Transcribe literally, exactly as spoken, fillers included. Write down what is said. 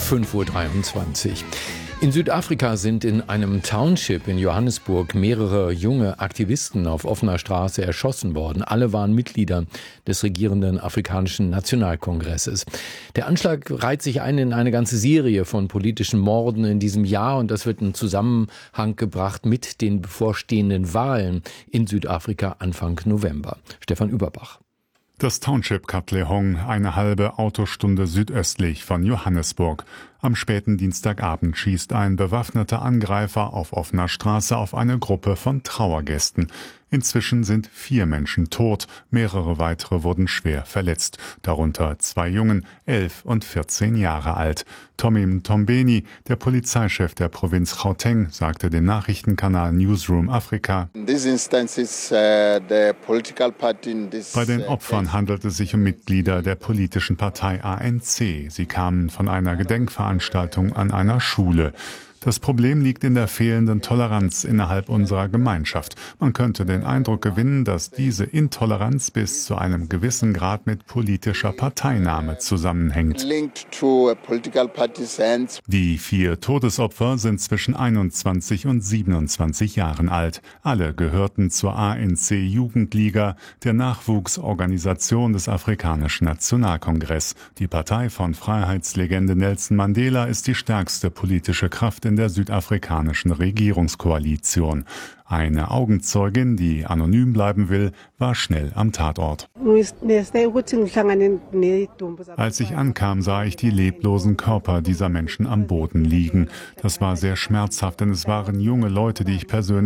fünf Uhr dreiundzwanzig. In Südafrika sind in einem Township in Johannesburg mehrere junge Aktivisten auf offener Straße erschossen worden. Alle waren Mitglieder des regierenden Afrikanischen Nationalkongresses. Der Anschlag reiht sich ein in eine ganze Serie von politischen Morden in diesem Jahr, und das wird in Zusammenhang gebracht mit den bevorstehenden Wahlen in Südafrika Anfang November. Stefan Überbach. Das Township Katlehong, eine halbe Autostunde südöstlich von Johannesburg. Am späten Dienstagabend schießt ein bewaffneter Angreifer auf offener Straße auf eine Gruppe von Trauergästen. Inzwischen sind vier Menschen tot, mehrere weitere wurden schwer verletzt, darunter zwei Jungen, elf und vierzehn Jahre alt. Tommy Mtombeni, der Polizeichef der Provinz Gauteng, sagte dem Nachrichtenkanal Newsroom Afrika: Bei den Opfern handelt es sich um Mitglieder der politischen Partei A N C. Sie kamen von einer Gedenkveranstaltung an einer Schule. Das Problem liegt in der fehlenden Toleranz innerhalb unserer Gemeinschaft. Man könnte den Eindruck gewinnen, dass diese Intoleranz bis zu einem gewissen Grad mit politischer Parteinahme zusammenhängt. Die vier Todesopfer sind zwischen einundzwanzig und siebenundzwanzig Jahren alt. Alle gehörten zur A N C-Jugendliga, der Nachwuchsorganisation des Afrikanischen Nationalkongress. Die Partei von Freiheitslegende Nelson Mandela ist die stärkste politische Kraft in der südafrikanischen Regierungskoalition. Eine Augenzeugin, die anonym bleiben will, war schnell am Tatort. Als ich ankam, sah ich die leblosen Körper dieser Menschen am Boden liegen. Das war sehr schmerzhaft, denn es waren junge Leute, die ich persönlich